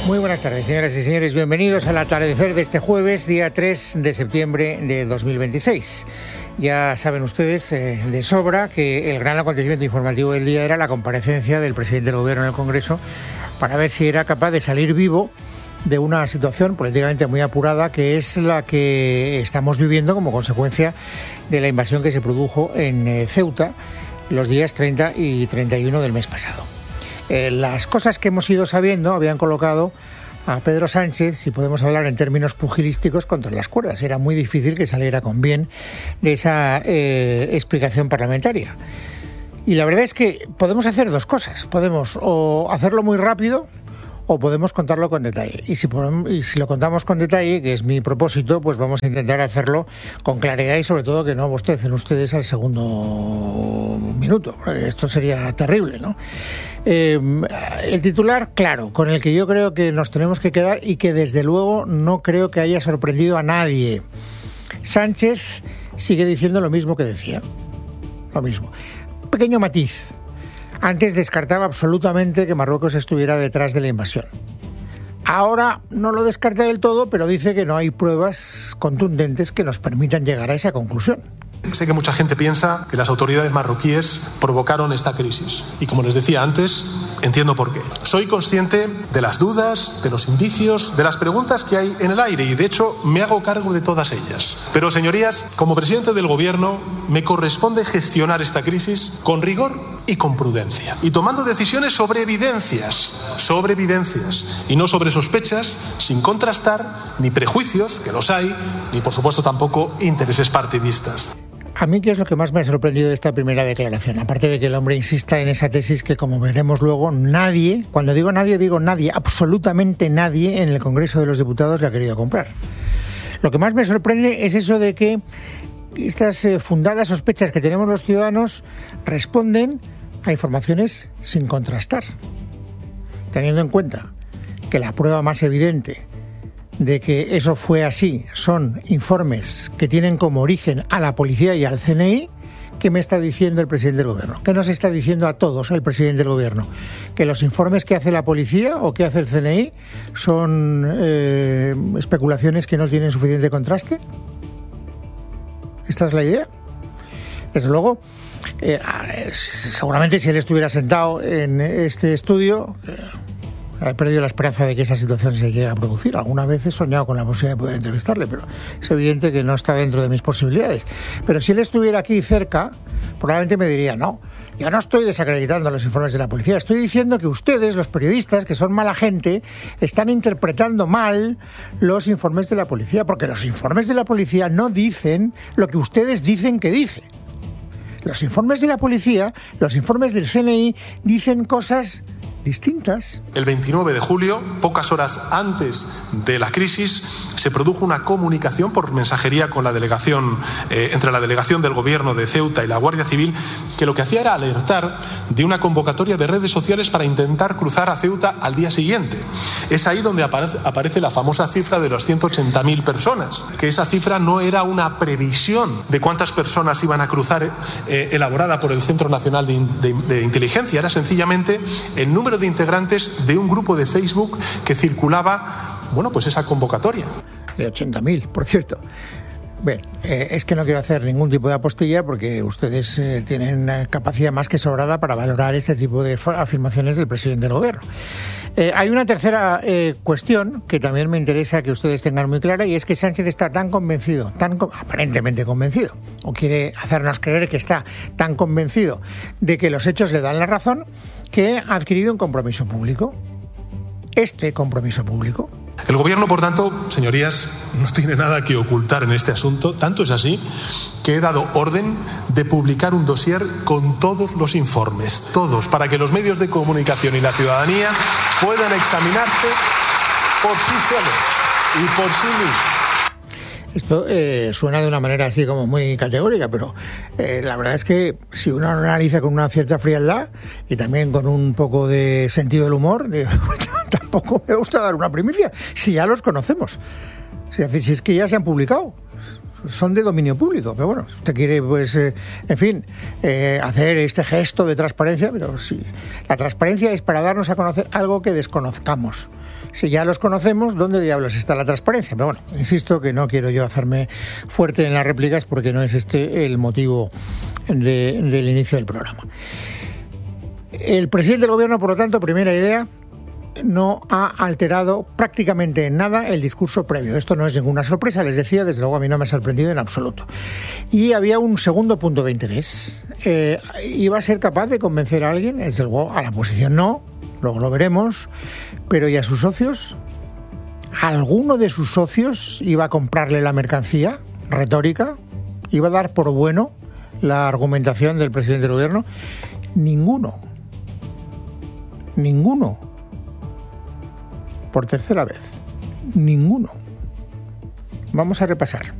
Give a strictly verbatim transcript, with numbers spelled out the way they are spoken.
Muy buenas tardes, señoras y señores. Bienvenidos al atardecer de este jueves, día tres de septiembre de dos mil veintiséis. Ya saben ustedes eh, de sobra que el gran acontecimiento informativo del día era la comparecencia del presidente del Gobierno en el Congreso para ver si era capaz de salir vivo de una situación políticamente muy apurada, que es la que estamos viviendo como consecuencia de la invasión que se produjo en eh, Ceuta los días treinta y treinta y uno del mes pasado. Eh, las cosas que hemos ido sabiendo habían colocado a Pedro Sánchez, si podemos hablar en términos pugilísticos, contra las cuerdas. Era muy difícil que saliera con bien de esa eh, explicación parlamentaria. Y la verdad es que podemos hacer dos cosas. Podemos o hacerlo muy rápido o podemos contarlo con detalle. Y si, podemos, y si lo contamos con detalle, que es mi propósito, pues vamos a intentar hacerlo con claridad y sobre todo que no bostecen ustedes al segundo minuto. Esto sería terrible, ¿no? Eh, el titular, claro, con el que yo creo que nos tenemos que quedar y que desde luego no creo que haya sorprendido a nadie. Sánchez sigue diciendo lo mismo que decía. Lo mismo. Un pequeño matiz. Antes descartaba absolutamente que Marruecos estuviera detrás de la invasión. Ahora no lo descarta del todo, pero dice que no hay pruebas contundentes que nos permitan llegar a esa conclusión. Sé que mucha gente piensa que las autoridades marroquíes provocaron esta crisis. Y como les decía antes, entiendo por qué. Soy consciente de las dudas, de los indicios, de las preguntas que hay en el aire y de hecho me hago cargo de todas ellas. Pero señorías, como presidente del gobierno me corresponde gestionar esta crisis con rigor y con prudencia. Y tomando decisiones sobre evidencias, sobre evidencias y no sobre sospechas, sin contrastar ni prejuicios, que los hay, ni por supuesto tampoco intereses partidistas. A mí, ¿qué es lo que más me ha sorprendido de esta primera declaración? Aparte de que el hombre insista en esa tesis que, como veremos luego, nadie, cuando digo nadie, digo nadie, absolutamente nadie en el Congreso de los Diputados le ha querido comprar. Lo que más me sorprende es eso de que estas eh, fundadas sospechas que tenemos los ciudadanos responden a informaciones sin contrastar, teniendo en cuenta que la prueba más evidente de que eso fue así son informes que tienen como origen a la policía y al C N I. ¿Qué me está diciendo el presidente del gobierno? ¿Qué nos está diciendo a todos el presidente del gobierno? ¿Que los informes que hace la policía o que hace el C N I son eh, especulaciones que no tienen suficiente contraste? ¿Esta es la idea? Desde luego, eh, seguramente si él estuviera sentado en este estudio, eh, he perdido la esperanza de que esa situación se llegue a producir. Alguna vez he soñado con la posibilidad de poder entrevistarle, pero es evidente que no está dentro de mis posibilidades. Pero si él estuviera aquí cerca, probablemente me diría, no, yo no estoy desacreditando los informes de la policía, estoy diciendo que ustedes, los periodistas, que son mala gente, están interpretando mal los informes de la policía, porque los informes de la policía no dicen lo que ustedes dicen que dice. Los informes de la policía, los informes del C N I, dicen cosas distintas. El veintinueve de julio, pocas horas antes de la crisis, se produjo una comunicación por mensajería con la delegación, eh, entre la delegación del gobierno de Ceuta y la Guardia Civil, que lo que hacía era alertar de una convocatoria de redes sociales para intentar cruzar a Ceuta al día siguiente. Es ahí donde aparece, aparece la famosa cifra de las ciento ochenta mil personas, que esa cifra no era una previsión de cuántas personas iban a cruzar, eh, elaborada por el Centro Nacional de, de, de Inteligencia, era sencillamente el número de integrantes de un grupo de Facebook que circulaba, bueno, pues esa convocatoria. De ochenta mil, por cierto. Bien, eh, es que no quiero hacer ningún tipo de apostilla porque ustedes eh, tienen capacidad más que sobrada para valorar este tipo de afirmaciones del presidente del gobierno. Eh, hay una tercera eh, cuestión que también me interesa que ustedes tengan muy clara, y es que Sánchez está tan convencido, tan aparentemente convencido, o quiere hacernos creer que está tan convencido de que los hechos le dan la razón, que ha adquirido un compromiso público. Este compromiso público. El gobierno, por tanto, señorías, no tiene nada que ocultar en este asunto. Tanto es así que he dado orden de publicar un dossier con todos los informes, todos, para que los medios de comunicación y la ciudadanía puedan examinarse por sí solos y por sí mismos. Esto eh, suena de una manera así como muy categórica, pero eh, la verdad es que si uno lo analiza con una cierta frialdad y también con un poco de sentido del humor, de, tampoco me gusta dar una primicia, si ya los conocemos, si, si es que ya se han publicado. son de dominio público. Pero bueno, si usted quiere, pues, eh, en fin, eh, hacer este gesto de transparencia, pero sí, la transparencia es para darnos a conocer algo que desconozcamos. Si ya los conocemos, ¿dónde diablos está la transparencia? Pero bueno, insisto que no quiero yo hacerme fuerte en las réplicas porque no es este el motivo de, del inicio del programa. El presidente del gobierno, por lo tanto, primera idea, no ha alterado prácticamente en nada el discurso previo. Esto no es ninguna sorpresa, les decía, desde luego a mí no me ha sorprendido en absoluto. Y había un segundo punto de interés. Eh, ¿Iba a ser capaz de convencer a alguien? Desde luego a la oposición no, luego lo veremos, pero ¿y a sus socios? ¿Alguno de sus socios iba a comprarle la mercancía retórica? ¿Iba a dar por bueno la argumentación del presidente del gobierno? Ninguno. Ninguno. Por tercera vez. Ninguno. Vamos a repasar.